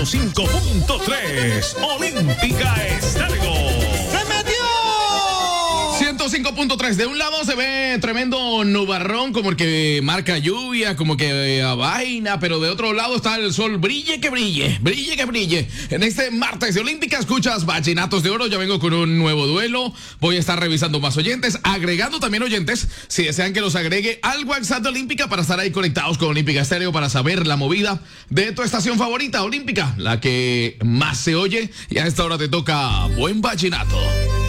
105.3 Olímpica Estéreo. 105.3. De un lado se ve tremendo nubarrón, como el que marca lluvia, como que vaina, pero de otro lado está el sol. Brille que brille, brille que brille. En este martes de Olímpica escuchas Vallenatos de Oro. Ya vengo con un nuevo duelo. Voy a estar revisando más oyentes, agregando también oyentes, si desean que los agregue al WhatsApp de Olímpica, para estar ahí conectados con Olímpica Estéreo, para saber la movida de tu estación favorita, Olímpica, la que más se oye. Y a esta hora te toca buen vallenato.